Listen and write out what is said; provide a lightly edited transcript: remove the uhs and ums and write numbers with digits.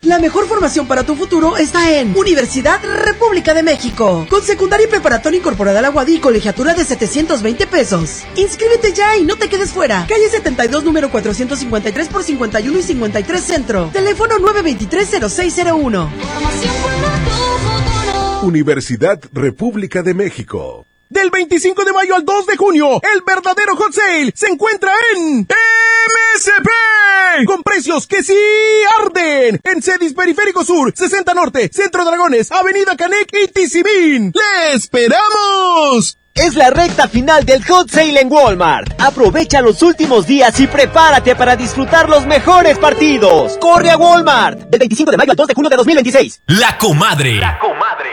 La mejor formación para tu futuro está en Universidad República de México, con secundaria y preparatoria incorporada a la UADY y colegiatura de 720 pesos. Inscríbete ya y no te quedes fuera. Calle 72, número 453 por 51 y 53 Centro. Teléfono 923-0601. Universidad República de México. Del 25 de mayo al 2 de junio, el verdadero hot sale se encuentra en MSP, con precios que sí arden, en Cedis Periférico Sur, 60 Norte, Centro Dragones, Avenida Canec y Tizimín. ¡Le esperamos! Es la recta final del hot sale en Walmart. Aprovecha los últimos días y prepárate para disfrutar los mejores partidos. ¡Corre a Walmart! Del 25 de mayo al 2 de junio de 2026. La Comadre. La Comadre.